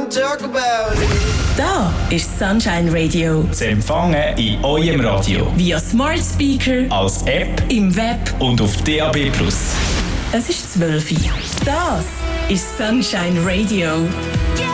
talk about it. Da ist Sunshine Radio. Zu empfangen in eurem Radio. Via Smart Speaker, als App im Web und auf DAB+. Es ist 12 Uhr. Das ist Sunshine Radio.